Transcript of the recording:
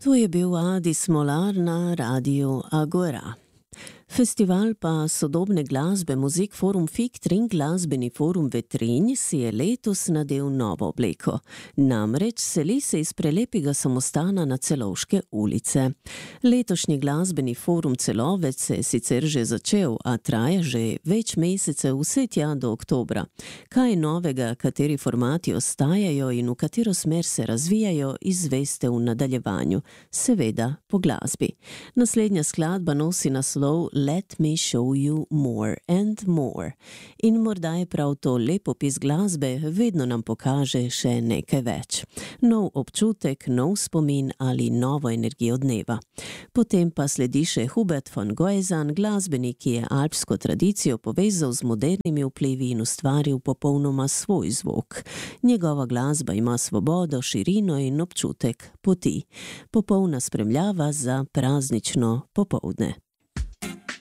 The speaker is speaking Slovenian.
To je bil Adi Smolar na Radiu Agora. Festival pa sodobne glasbe Muzik Forum Fiktr in glasbeni forum Vetrinj si je letos nadel novo obleko. Namreč seli se iz prelepega samostana na Celovške ulice. Letošnji glasbeni forum Celovec se je sicer že začel, a traja že več mesecev, vse tja do oktobra. Kaj novega, kateri formati ostajajo in v katero smer se razvijajo, izveste v nadaljevanju, seveda po glasbi. Naslednja skladba nosi naslov Let me show you more and more. In morda je prav to lep opis glasbe, vedno nam pokaže še nekaj več. Nov občutek, nov spomin ali novo energijo dneva. Potem pa sledi še Hubert von Goezan, glasbenik, ki je alpsko tradicijo povezal z modernimi vplivi in ustvaril popolnoma svoj zvok. Njegova glasba ima svobodo, širino in občutek poti. Popolna spremljava za praznično popoldne.